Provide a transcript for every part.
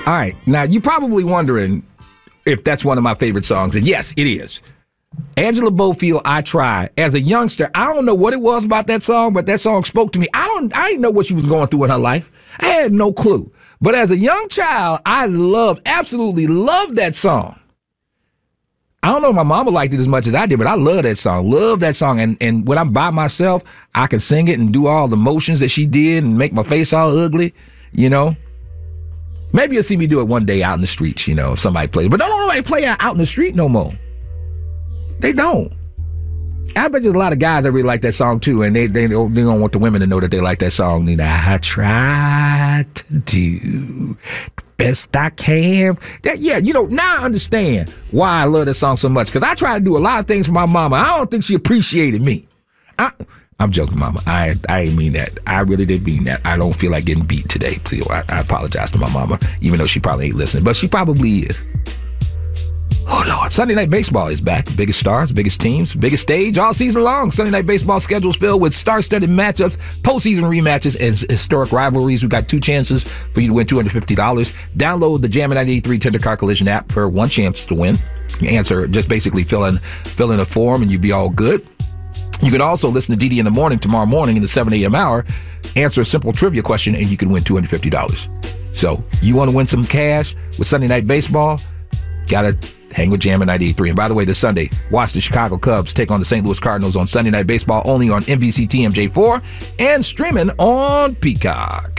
All right. Now, you're probably wondering if that's one of my favorite songs. And yes, it is. Angela Bofield, I Try. As a youngster, I don't know what it was about that song, but that song spoke to me. I didn't know what she was going through in her life. I had no clue. But as a young child, I absolutely loved that song. I don't know if my mama liked it as much as I did, but I love that song. Love that song. And when I'm by myself, I can sing it and do all the motions that she did and make my face all ugly, you know. Maybe you'll see me do it one day out in the streets, you know, if somebody plays. But don't nobody play out in the street no more. They don't. I bet there's a lot of guys that really like that song too, and they don't want the women to know that they like that song. I try to do the best I can. Now I understand why I love that song so much, because I try to do a lot of things for my mama. I don't think she appreciated me. I'm joking, Mama. I ain't mean that. I really did mean that. I don't feel like getting beat today. So I apologize to my mama, even though she probably ain't listening, but she probably is. Oh, Lord. Sunday Night Baseball is back. Biggest stars, biggest teams, biggest stage all season long. Sunday Night Baseball schedule is filled with star-studded matchups, postseason rematches, and historic rivalries. We've got 2 chances for you to win $250. Download the Jammin' 98.3 Tender Car Collision app for 1 chance to win. You answer, just basically fill in a form and you'll be all good. You can also listen to DD in the morning tomorrow morning in the 7 a.m. hour, answer a simple trivia question, and you can win $250. So you want to win some cash with Sunday Night Baseball? Gotta hang with Jammin' 98.3. And by the way, this Sunday, watch the Chicago Cubs take on the St. Louis Cardinals on Sunday Night Baseball, only on NBC TMJ4 and streaming on Peacock.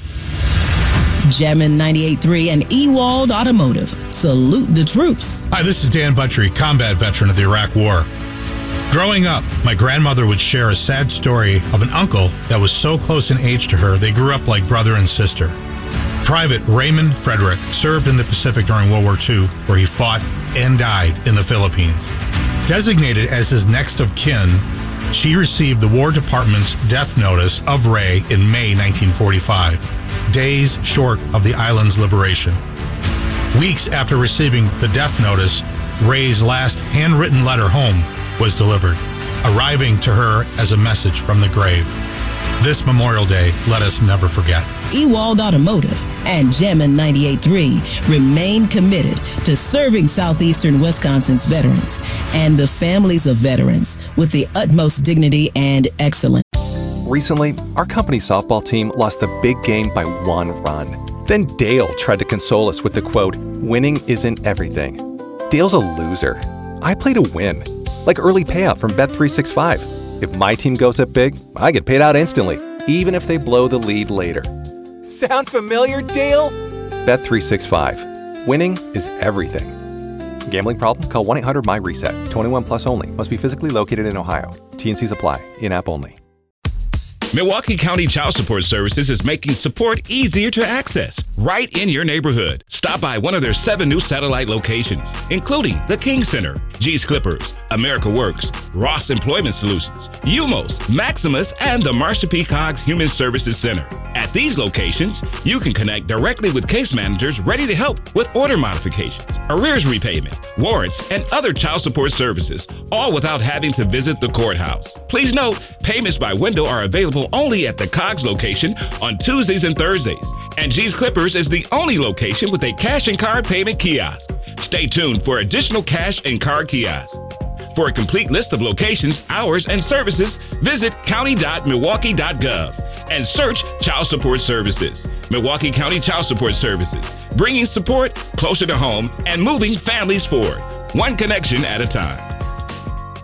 Jammin' 98.3 and Ewald Automotive. Salute the troops. Hi, this is Dan Buttrey, combat veteran of the Iraq War. Growing up, my grandmother would share a sad story of an uncle that was so close in age to her, they grew up like brother and sister. Private Raymond Frederick served in the Pacific during World War II, where he fought and died in the Philippines. Designated as his next of kin, she received the War Department's death notice of Ray in May 1945, days short of the island's liberation. Weeks after receiving the death notice, Ray's last handwritten letter home was delivered, arriving to her as a message from the grave. This Memorial Day, let us never forget. Ewald Automotive and Jammin' 98.3 remain committed to serving Southeastern Wisconsin's veterans and the families of veterans with the utmost dignity and excellence. Recently, our company's softball team lost the big game by 1 run. Then Dale tried to console us with the quote, "Winning isn't everything." Dale's a loser. I play to win, like early payout from Bet365. If my team goes up big, I get paid out instantly, even if they blow the lead later. Sound familiar, Dale? Bet365. Winning is everything. Gambling problem? Call 1-800-MY-RESET. 21 plus only. Must be physically located in Ohio. T&Cs apply. In-app only. Milwaukee County Child Support Services is making support easier to access right in your neighborhood. Stop by one of their 7 new satellite locations, including the King Center, G's Clippers, America Works, Ross Employment Solutions, UMOS, Maximus, and the Marsha P. Cogs Human Services Center. At these locations, you can connect directly with case managers ready to help with order modifications, arrears repayment, warrants, and other child support services, all without having to visit the courthouse. Please note, payments by window are available only at the Cogs location on Tuesdays and Thursdays, and G's Clippers is the only location with a cash and card payment kiosk. Stay tuned for additional cash and card kiosks. For a complete list of locations, hours, and services, visit county.milwaukee.gov and search Child Support Services. Milwaukee County Child Support Services, bringing support closer to home and moving families forward, one connection at a time.